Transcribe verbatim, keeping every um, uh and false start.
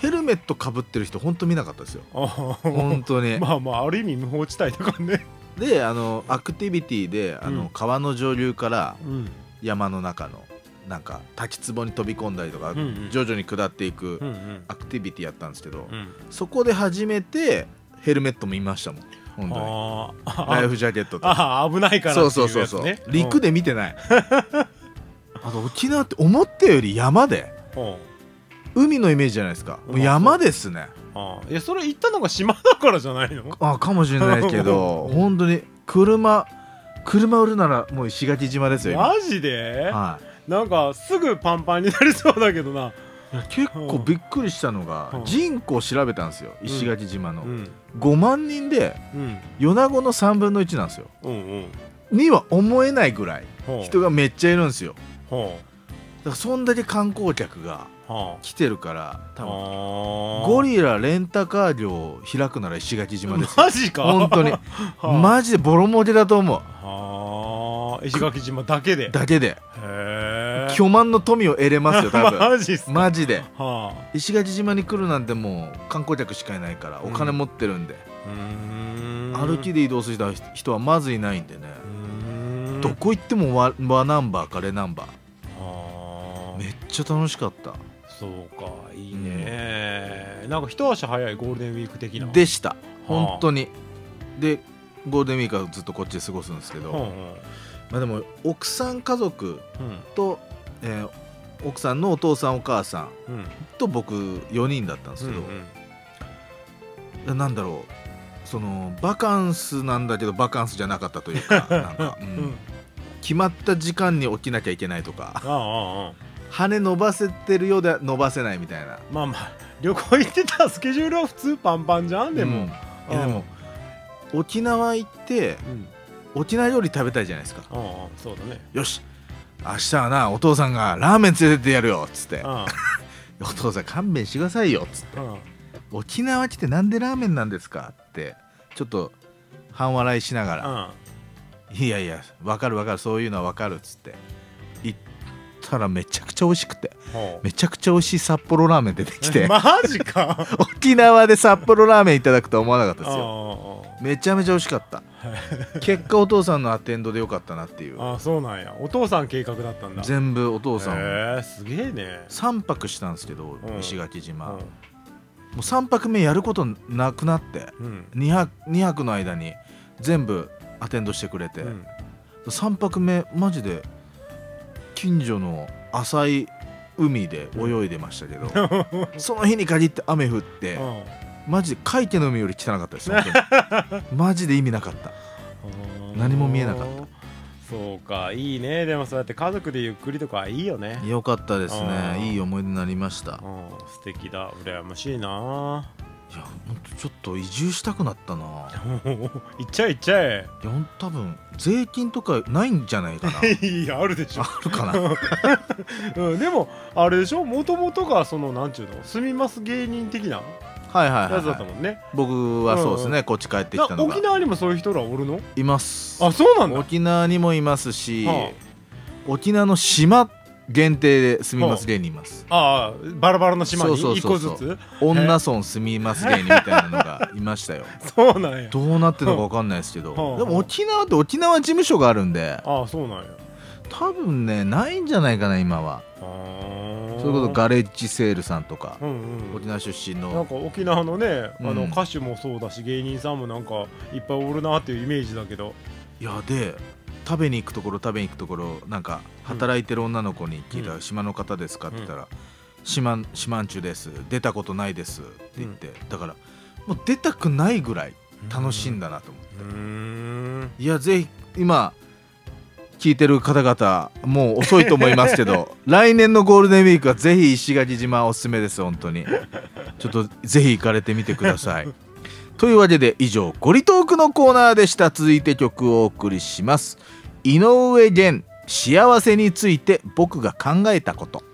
ヘルメットかぶってる人本当見なかったですよ本当にまあまあある意味無法地帯だからねであのアクティビティであの、うん、川の上流から山の中のなんか滝壺に飛び込んだりとか、うんうん、徐々に下っていくアクティビティやったんですけど、うんうん、そこで初めてヘルメットも見ましたもん本当にライフジャケットとあ危ないからっていうやつ、ね、そうそうそうそう陸で見てないあと沖縄って思ったより山で海のイメージじゃないですかもう山ですねあいやそれ行ったのが島だからじゃないのあかもしれないけど本当に車車売るならもう石垣島ですよマジで、はい、なんかすぐパンパンになりそうだけどな結構びっくりしたのが、うん、人口調べたんですよ石垣島の、うん、ごまんにんで、うん、米子のさんぶんのいちなんですよ、うんうん、には思えないぐらい人がめっちゃいるんですよ、だからそんだけ観光客が来てるから多分ゴリラレンタカー業開くなら石垣島ですよマジか本当にマジでボロ儲けだと思うは石垣島だけでだけでへ巨万の富を得れますよ多分マジっすかマジで、はあ、石垣島に来るなんてもう観光客しかいないからお金持ってるんで、うん、歩きで移動する人はまずいないんでねどこ行ってもワ、ワナンバーかレナンバー、はあ、めっちゃ楽しかったそうかいいね、うん、なんか一足早いゴールデンウィーク的なでした本当に、はあ、でゴールデンウィークはずっとこっちで過ごすんですけど、うんうんまあ、でも奥さん家族と、うんえー、奥さんのお父さんお母さんと僕よにんだったんですけど、うんうん、なんだろうそのバカンスなんだけどバカンスじゃなかったというかなんか、うん、決まった時間に起きなきゃいけないとかああああ羽伸ばせてるようで伸ばせないみたいなまあまあ旅行行ってたスケジュールは普通パンパンじゃんでも、うん、いやでも沖縄行って、うん、沖縄料理食べたいじゃないですかああそうだねよし明日はなお父さんがラーメン連れてってやるよっつってああお父さん勘弁してくださいよっつってああ沖縄来てなんでラーメンなんですかってちょっと半笑いしながらああいやいや分かる分かるそういうのは分かるっつって行ったらめちゃくちゃ美味しくてめちゃくちゃ美味しい札幌ラーメン出てきてマジか沖縄で札幌ラーメンいただくとは思わなかったですよめちゃめちゃ美味しかった結果お父さんのアテンドでよかったなっていうあそうなんやお父さん計画だったんだ全部お父さんへえすげえねさんぱくしたんですけど、うん、石垣島、うん、もうさんぱくめやることなくなって、うん、にはく, にはくの間に全部アテンドしてくれて、うん、さんぱくめマジで近所の浅い海で泳いでましたけど、うん、その日に限って雨降って、うん、マジで海底の海より汚かったですマジで意味なかった何も見えなかったそうかいいねでもそうやって家族でゆっくりとかいいよねよかったですねいい思い出になりました素敵だ羨ましいないやほんとちょっと移住したくなったな行っちゃえ行っちゃえいや多分税金とかないんじゃないかないやあるでしょあるかな、 うん、でもあれでしょもともとがそのなんちゅうの住みます芸人的なはいはいはい、はい、 やつだったもんね僕はそうですね、うんうん、こっち帰ってきたのが沖縄にもそういう人らおるのいますあそうなんだ沖縄にもいますし、はあ、沖縄の島限定で住みます芸人います、 はあ、ああバラバラの島にいっこずつ女村住みます芸人みたいなのがいましたよそうなんやどうなってるのか分かんないですけど、はあ、でも沖縄って沖縄事務所があるんでああそうなんや多分ねないんじゃないかな今はそれこそガレッジセールさんとか、うんうん、沖縄出身のなんか沖縄のねあの歌手もそうだし、うん、芸人さんもなんかいっぱいおるなっていうイメージだけどいやで食べに行くところ食べに行くところなんか働いてる女の子に聞いたら、うん、島の方ですかって言ったら、うん、島島んちゅです出たことないですって言って、うん、だからもう出たくないぐらい楽しいんだなと思って、うん、いやぜひ今聞いてる方々もう遅いと思いますけど来年のゴールデンウィークはぜひ石垣島おすすめです本当にちょっとぜひ行かれてみてくださいというわけで以上ゴリトークのコーナーでした。続いて曲をお送りします。井上源幸せについて僕が考えたこと。